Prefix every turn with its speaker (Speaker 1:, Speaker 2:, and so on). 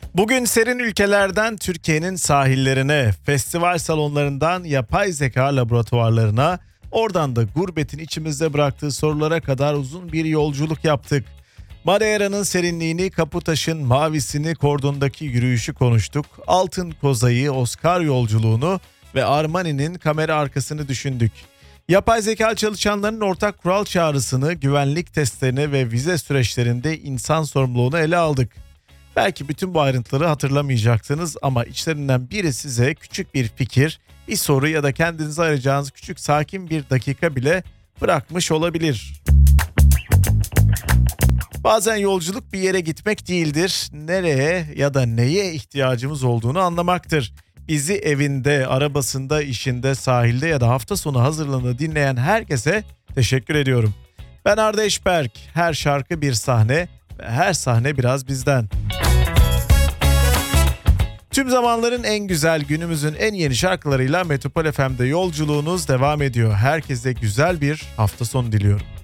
Speaker 1: Bugün serin ülkelerden Türkiye'nin sahillerine, festival salonlarından yapay zeka laboratuvarlarına, oradan da gurbetin içimizde bıraktığı sorulara kadar uzun bir yolculuk yaptık. Madeira'nın serinliğini, Kaputaş'ın mavisini, Kordon'daki yürüyüşü konuştuk. Altın Koza'yı, Oscar yolculuğunu ve Armani'nin kamera arkasını düşündük. Yapay zeka çalışanlarının ortak kural çağrısını, güvenlik testlerini ve vize süreçlerinde insan sorumluluğunu ele aldık. Belki bütün bu ayrıntıları hatırlamayacaksınız ama içlerinden biri size küçük bir fikir, bir soru ya da kendinize ayıracağınız küçük sakin bir dakika bile bırakmış olabilir. Bazen yolculuk bir yere gitmek değildir, nereye ya da neye ihtiyacımız olduğunu anlamaktır. Bizi evinde, arabasında, işinde, sahilde ya da hafta sonu hazırlığını dinleyen herkese teşekkür ediyorum. Ben Arda Eşberk, her şarkı bir sahne ve her sahne biraz bizden. Tüm zamanların en güzel, günümüzün en yeni şarkılarıyla Metropol FM'de yolculuğunuz devam ediyor. Herkese güzel bir hafta sonu diliyorum.